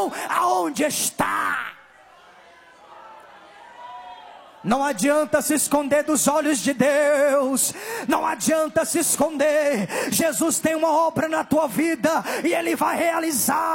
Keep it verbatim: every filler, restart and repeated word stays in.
bom aonde está. Não adianta se esconder dos olhos de Deus. Não adianta se esconder. Jesus tem uma obra na tua vida e Ele vai realizar.